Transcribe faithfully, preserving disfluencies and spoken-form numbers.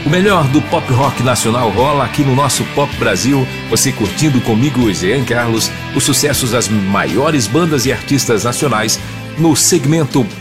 O melhor do pop rock nacional rola aqui no nosso Pop Brasil. Você curtindo comigo, Jean Carlos, os sucessos das maiores bandas e artistas nacionais no segmento